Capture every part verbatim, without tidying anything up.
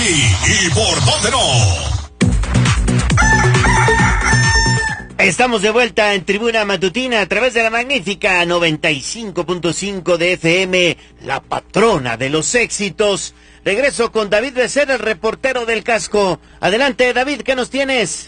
sí y por dónde no. Estamos de vuelta en Tribuna Matutina a través de la magnífica noventa y cinco punto cinco de F M, la patrona de los éxitos. Regreso con David Becerra, el reportero del casco. Adelante, David, ¿qué nos tienes?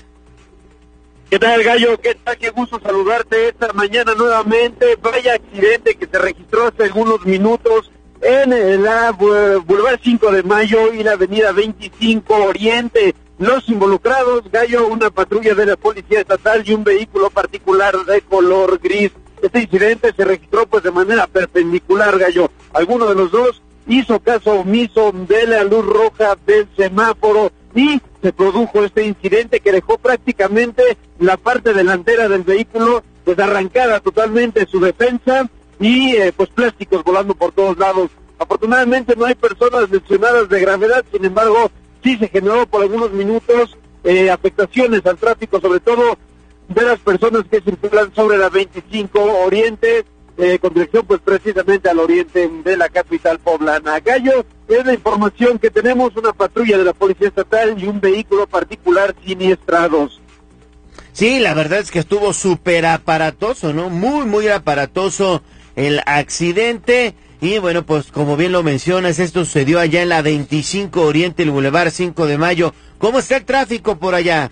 ¿Qué tal, Gallo? ¿Qué tal? Qué gusto saludarte esta mañana nuevamente. Vaya accidente que se registró hace algunos minutos en la Boulevard cinco de Mayo y la Avenida veinticinco Oriente. Los involucrados, Gallo, una patrulla de la Policía Estatal y un vehículo particular de color gris. Este incidente se registró pues de manera perpendicular, Gallo. Alguno de los dos hizo caso omiso de la luz roja del semáforo y se produjo este incidente que dejó prácticamente la parte delantera del vehículo pues arrancada totalmente su defensa y eh, pues plásticos volando por todos lados. Afortunadamente no hay personas lesionadas de gravedad, sin embargo sí se generó por algunos minutos eh, afectaciones al tráfico, sobre todo de las personas que circulan sobre la veinticinco Oriente, eh, con dirección pues precisamente al oriente de la capital poblana. Gallo, es la información que tenemos, una patrulla de la Policía Estatal y un vehículo particular siniestrados. Sí, la verdad es que estuvo súper aparatoso, ¿no? Muy, muy aparatoso el accidente. Y bueno, pues como bien lo mencionas, esto sucedió allá en la veinticinco Oriente, el Boulevard cinco de Mayo. ¿Cómo está el tráfico por allá?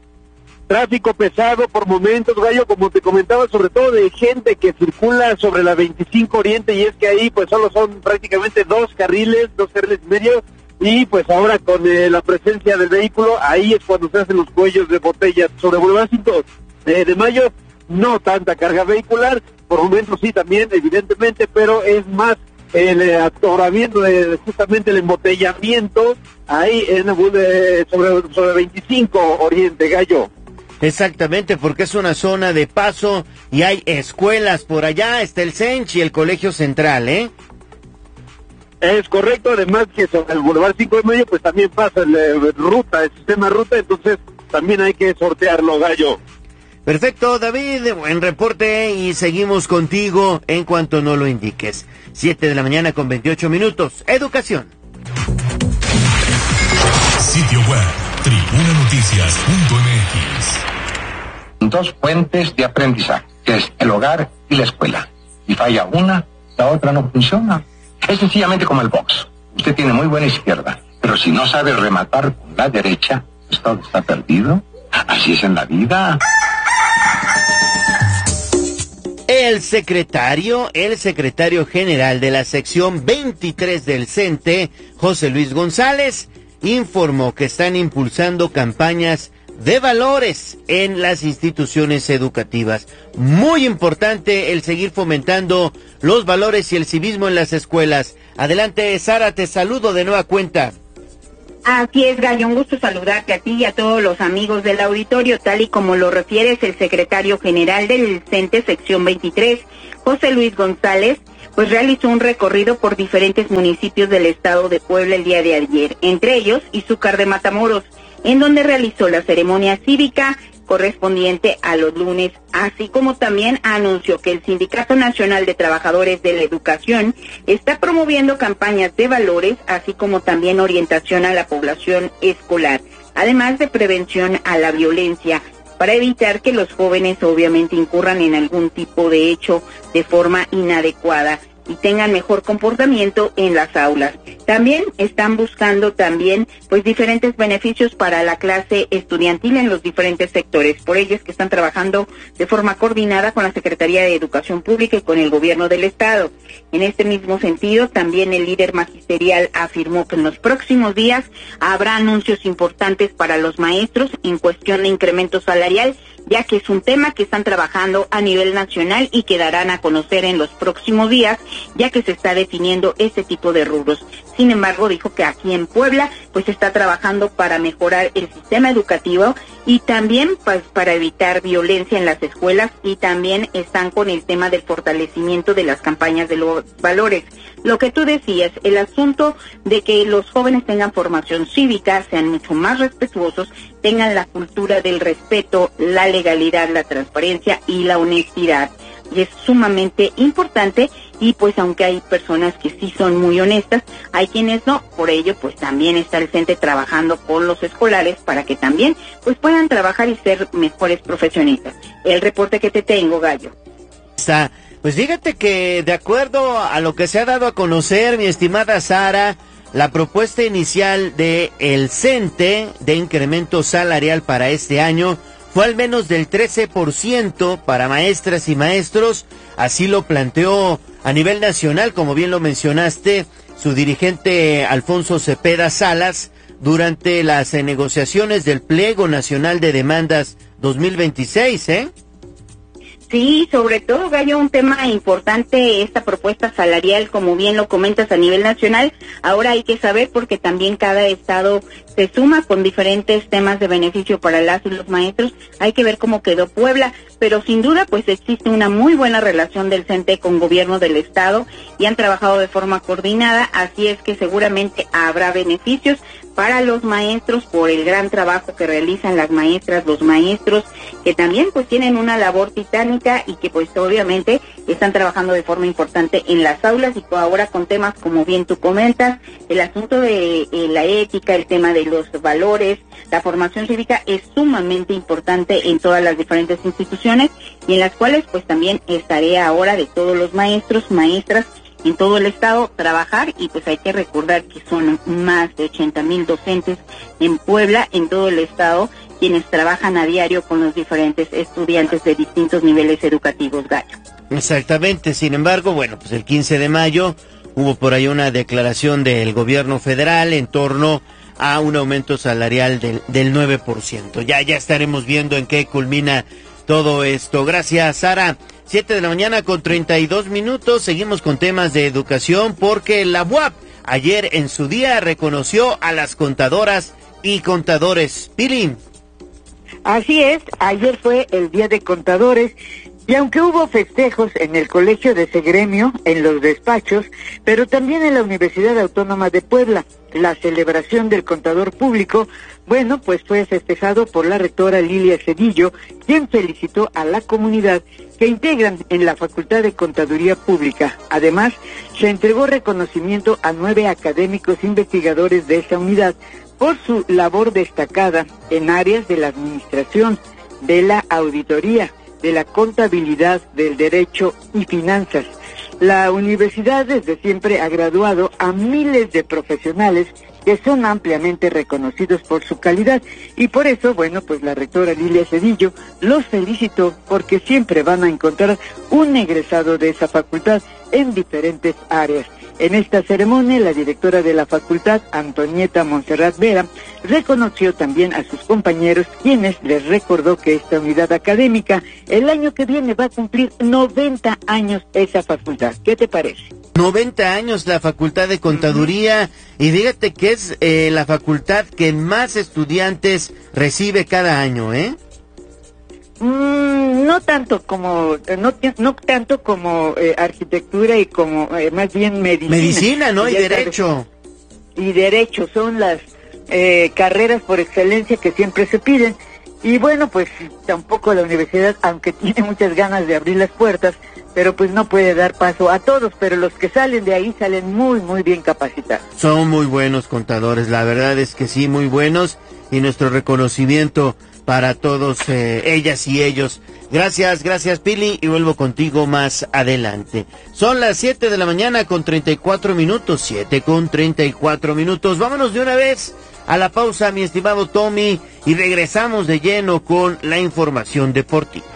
Tráfico pesado por momentos, Gallo, como te comentaba, sobre todo de gente que circula sobre la veinticinco Oriente, y es que ahí pues solo son prácticamente dos carriles, dos carriles y medio, y pues ahora con eh, la presencia del vehículo, ahí es cuando se hacen los cuellos de botella. Sobre Boulevard cinco de Mayo, no tanta carga vehicular, por momentos sí también, evidentemente, pero es más el eh, atoramiento, de, justamente el embotellamiento, ahí en eh, sobre, sobre veinticinco Oriente, Gallo. Exactamente, porque es una zona de paso y hay escuelas por allá, está el Sench y el Colegio Central, ¿eh? Es correcto, además que sobre el Boulevard cinco de Mayo, pues también pasa el eh, ruta, el sistema ruta, entonces también hay que sortearlo, Gallo. Perfecto, David, buen reporte y seguimos contigo en cuanto no lo indiques. Siete de la mañana con veintiocho minutos. Educación. Sitio web, tribuna noticias punto m x. Dos fuentes de aprendizaje, que es el hogar y la escuela. Si falla una, la otra no funciona. Es sencillamente como el box. Usted tiene muy buena izquierda, pero si no sabe rematar con la derecha, pues todo está perdido. Así es en la vida. El secretario, el secretario general de la sección veintitrés del CENTE, José Luis González, informó que están impulsando campañas de valores en las instituciones educativas. Muy importante el seguir fomentando los valores y el civismo en las escuelas. Adelante, Sara, te saludo de nueva cuenta. Así es, Gallo, un gusto saludarte a ti y a todos los amigos del auditorio, tal y como lo refieres el secretario general del CENTE sección veintitrés, José Luis González, pues realizó un recorrido por diferentes municipios del estado de Puebla el día de ayer, entre ellos Izúcar de Matamoros, en donde realizó la ceremonia cívica correspondiente a los lunes, así como también anunció que el Sindicato Nacional de Trabajadores de la Educación está promoviendo campañas de valores, así como también orientación a la población escolar, además de prevención a la violencia, para evitar que los jóvenes obviamente incurran en algún tipo de hecho de forma inadecuada y tengan mejor comportamiento en las aulas. También están buscando también pues diferentes beneficios para la clase estudiantil en los diferentes sectores. Por ello es que están trabajando de forma coordinada con la Secretaría de Educación Pública y con el gobierno del estado. En este mismo sentido, también el líder magisterial afirmó que en los próximos días habrá anuncios importantes para los maestros en cuestión de incremento salarial, ya que es un tema que están trabajando a nivel nacional y que darán a conocer en los próximos días, ya que se está definiendo este tipo de rubros. Sin embargo, dijo que aquí en Puebla pues está trabajando para mejorar el sistema educativo y también pues para evitar violencia en las escuelas, y también están con el tema del fortalecimiento de las campañas de los valores. Lo que tú decías, el asunto de que los jóvenes tengan formación cívica, sean mucho más respetuosos, tengan la cultura del respeto, la legalidad, la transparencia y la honestidad. y es sumamente importante. Y pues aunque hay personas que sí son muy honestas, hay quienes no. Por ello pues también está el CENTE trabajando con los escolares para que también pues puedan trabajar y ser mejores profesionistas. El reporte que te tengo, Gallo. Está, pues fíjate que de acuerdo a lo que se ha dado a conocer, mi estimada Sara, la propuesta inicial de el CENTE de incremento salarial para este año fue al menos del trece por ciento para maestras y maestros. Así lo planteó a nivel nacional, como bien lo mencionaste, su dirigente Alfonso Cepeda Salas durante las eh, negociaciones del Pliego Nacional de Demandas dos mil veintiséis, ¿eh? Sí, sobre todo, Gallo, un tema importante, esta propuesta salarial, como bien lo comentas, a nivel nacional. Ahora hay que saber, porque también cada estado se suma con diferentes temas de beneficio para las y los maestros. Hay que ver cómo quedó Puebla, pero sin duda pues existe una muy buena relación del CENTE con gobierno del estado y han trabajado de forma coordinada, así es que seguramente habrá beneficios para los maestros por el gran trabajo que realizan las maestras, los maestros, que también pues tienen una labor titánica y que pues obviamente están trabajando de forma importante en las aulas, y ahora con temas como bien tú comentas, el asunto de eh, la ética, el tema de los valores, la formación cívica es sumamente importante en todas las diferentes instituciones, y en las cuales pues también es tarea ahora de todos los maestros, maestras, en todo el estado trabajar. Y pues hay que recordar que son más de ochenta mil docentes en Puebla, en todo el estado, quienes trabajan a diario con los diferentes estudiantes de distintos niveles educativos, Gallo. Exactamente, sin embargo, bueno, pues el quince de mayo hubo por ahí una declaración del gobierno federal en torno a un aumento salarial del, del nueve por ciento. Ya, ya estaremos viendo en qué culmina todo esto. Gracias, Sara. Siete de la mañana con treinta y dos minutos. Seguimos con temas de educación porque la U A P ayer en su día reconoció a las contadoras y contadores. Pili. Así es, ayer fue el Día de Contadores, y aunque hubo festejos en el Colegio de ese gremio, en los despachos, pero también en la Universidad Autónoma de Puebla, la celebración del contador público, bueno, pues fue festejado por la rectora Lilia Cedillo, quien felicitó a la comunidad que integran en la Facultad de Contaduría Pública. Además, se entregó reconocimiento a nueve académicos investigadores de esa unidad por su labor destacada en áreas de la administración, de la auditoría, de la contabilidad, del derecho y finanzas. La universidad desde siempre ha graduado a miles de profesionales que son ampliamente reconocidos por su calidad, y por eso, bueno, pues la rectora Lilia Cedillo los felicitó porque siempre van a encontrar un egresado de esa facultad en diferentes áreas. En esta ceremonia, la directora de la facultad, Antonieta Montserrat Vera, reconoció también a sus compañeros, quienes les recordó que esta unidad académica el año que viene va a cumplir noventa años esa facultad. ¿Qué te parece? noventa años la Facultad de Contaduría, uh-huh. Y fíjate que es eh, la facultad que más estudiantes recibe cada año, ¿eh? Mm, no tanto como no no tanto como eh, arquitectura y como eh, más bien medicina. Medicina, ¿no? Y, y derecho. Y derecho son las eh, carreras por excelencia que siempre se piden. Y bueno, pues tampoco la universidad, aunque tiene muchas ganas de abrir las puertas, pero pues no puede dar paso a todos, pero los que salen de ahí salen muy, muy bien capacitados. Son muy buenos contadores, la verdad es que sí, muy buenos, y nuestro reconocimiento para todos eh, ellas y ellos. Gracias, gracias Pili, y vuelvo contigo más adelante. Son las siete de la mañana con treinta y cuatro minutos, siete con treinta y cuatro minutos. Vámonos de una vez a la pausa, mi estimado Tommy, y regresamos de lleno con la información deportiva.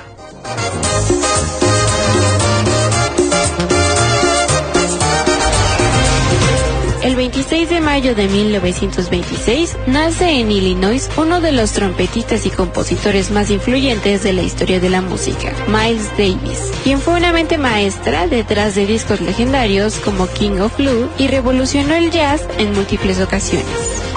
El veintiséis de mayo de mil novecientos veintiséis nace en Illinois uno de los trompetistas y compositores más influyentes de la historia de la música, Miles Davis, quien fue una mente maestra detrás de discos legendarios como King of Blue y revolucionó el jazz en múltiples ocasiones.